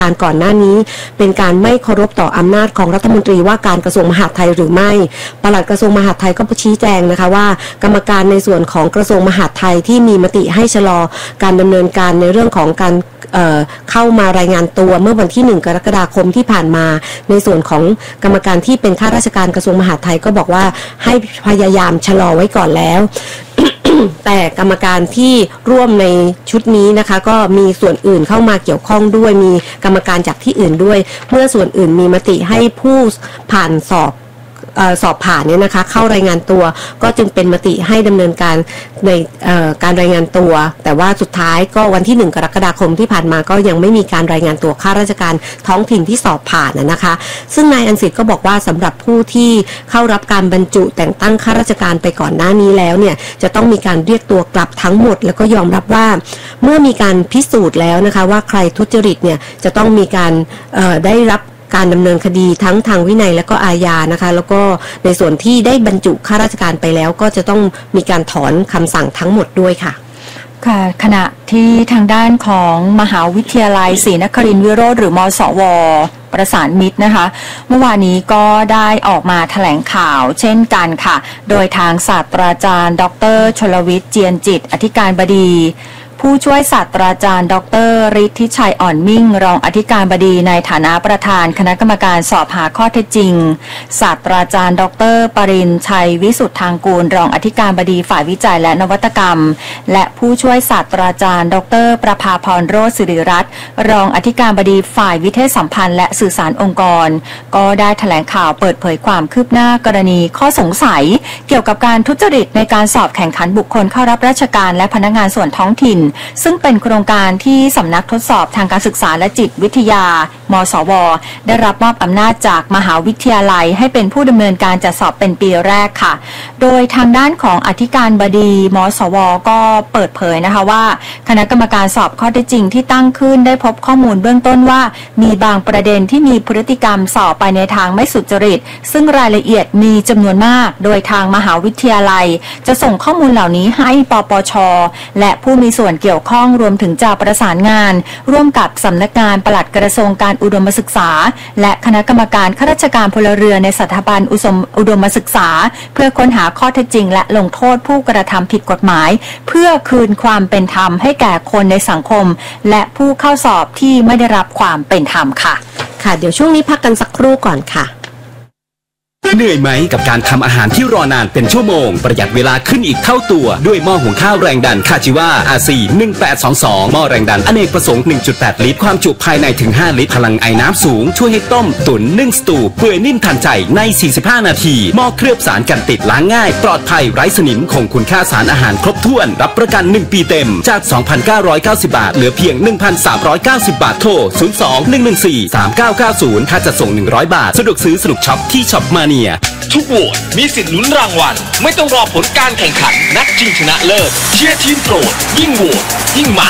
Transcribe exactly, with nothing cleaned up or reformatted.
การก่อนหน้านี้เป็นการไม่เคารพต่ออำนาจของรัฐมนตรีว่าการกระทรวงมหาดไทยหรือไม่ปลัดกระทรวงมหาดไทยก็ชี้แจงนะคะว่ากรรมการในส่วนของกระทรวงมหาดไทยที่มีมติให้ชะลอการดำเนินการในเรื่องของการเอ่อเข้ามารายงานตัวเมื่อวันที่หนึ่งกรกฎาคมที่ผ่านมาในส่วนของกรรมการที่เป็นข้าราชการกระทรวงมหาดไทยก็บอกว่าให้พยายามชะลอไว้ก่อนแล้ว แต่กรรมการที่ร่วมในชุดนี้นะคะก็มีส่วนอื่นเข้ามาเกี่ยวข้องด้วยมีกรรมการจากที่อื่นด้วยเมื่อส่วนอื่นมีมติให้ผู้ผ่านสอบสอบผ่านเนี่ยนะคะเข้ารายงานตัวก็จึงเป็นมติให้ดำเนินการในการรายงานตัวแต่ว่าสุดท้ายก็วันที่หนึ่งกรกฎาคมที่ผ่านมาก็ยังไม่มีการรายงานตัวข้าราชการท้องถิ่นที่สอบผ่านนะคะซึ่งนายอันสิทธิ์ก็บอกว่าสำหรับผู้ที่เข้ารับการบรรจุแต่งตั้งข้าราชการไปก่อนหน้านี้แล้วเนี่ยจะต้องมีการเรียกตัวกลับทั้งหมดแล้วก็ยอมรับว่าเมื่อมีการพิสูจน์แล้วนะคะว่าใครทุจริตเนี่ยจะต้องมีการได้รับการดำเนินคดีทั้งทางวินัยและก็อาญานะคะแล้วก็ในส่วนที่ได้บรรจุข้าราชการไปแล้วก็จะต้องมีการถอนคำสั่งทั้งหมดด้วยค่ะค่ะขณะที่ทางด้านของมหาวิทยาลัยศรีนครินทรวิโรธหรือมศว.ประสานมิตรนะคะเมื่อวานนี้ก็ได้ออกมาแถลงข่าวเช่นกันค่ะโดยทางศาสตราจารย์ดร.ชลวิทย์เจียนจิตอธิการบดีผู้ช่วยศาสตราจารย์ดร.ฤทธิชัยอ่อนมิ่งรองอธิการบดีในฐานะประธานคณะกรรมการสอบหาข้อเท็จจริงศาสตราจารย์ดร.ปรินทร์ชัยวิสุทธทางกูลรองอธิการบดีฝ่ายวิจัยและนวัตกรรมและผู้ช่วยศาสตราจารย์ดร.ประภาพรโรจน์ศิริรัตน์รองอธิการบดีฝ่ายวิเทศสัมพันธ์และสื่อสารองค์กรก็ได้แถลงข่าวเปิดเผยความคืบหน้ากรณีข้อสงสัยเกี่ยวกับการทุจริตในการสอบแข่งขันบุคคลเข้ารับราชการและพนักงานส่วนท้องถิ่นซึ่งเป็นโครงการที่สำนักทดสอบทางการศึกษาและจิตวิทยามศว.ได้รับมอบอำนาจจากมหาวิทยาลัยให้เป็นผู้ดำเนินการจัดสอบเป็นปีแรกค่ะโดยทางด้านของอธิการบดีมศว.ก็เปิดเผยนะคะว่าคณะกรรมการสอบข้อเท็จจริงที่ตั้งขึ้นได้พบข้อมูลเบื้องต้นว่ามีบางประเด็นที่มีพฤติกรรมสอบไปในทางไม่สุจริตซึ่งรายละเอียดมีจำนวนมากโดยทางมหาวิทยาลัยจะส่งข้อมูลเหล่านี้ให้ปปช.และผู้มีส่วนเกี่ยวข้องรวมถึงจะประสานงานร่วมกับสำนักงานปลัดกระทรวงการอุดมศึกษาและคณะกรรมการข้าราชการพลเรือนในสถาบันอุดมศึกษาเพื่อค้นหาข้อเท็จจริงและลงโทษผู้กระทำผิดกฎหมายเพื่อคืนความเป็นธรรมให้แก่คนในสังคมและผู้เข้าสอบที่ไม่ได้รับความเป็นธรรมค่ะค่ะเดี๋ยวช่วงนี้พักกันสักครู่ก่อนค่ะเหนื่อยไหมกับการทำอาหารที่รอนานเป็นชั่วโมงประหยัดเวลาขึ้นอีกเท่าตัวด้วยหม้อหุงข้าวแรงดันคาจิวา อาร์ ซี หนึ่งแปดสองสองหม้อแรงดันอเนกประสงค์ หนึ่งจุดแปด ลิตรความจุภายในถึงห้าลิตรพลังไอน้ำสูงช่วยให้ต้มตุ๋นนึ่งสตูเปื่อยนิ่มทันใจในสี่สิบห้านาทีหม้อเคลือบสารกันติดล้างง่ายปลอดภัยไร้สนิมคงคุณค่าสารอาหารครบถ้วนรับประกันหนึ่งปีเต็มจาก สองพันเก้าร้อยเก้าสิบ บาทเหลือเพียง หนึ่งพันสามร้อยเก้าสิบ บาทโทรศูนย์ สอง หนึ่ง หนึ่ง สี่ สาม เก้า เก้า ศูนย์ค่าจัดส่งหนึ่งร้อยบาทสะดวกซื้อสนุกช็อปที่ช็อปมาเนียทุกโหวตมีสิทธิ์ลุ้นรางวัลไม่ต้องรอผลการแข่งขันนัดชิงชนะเลิศเชียร์ทีมโปรดยิ่งโหวตยิ่งมัน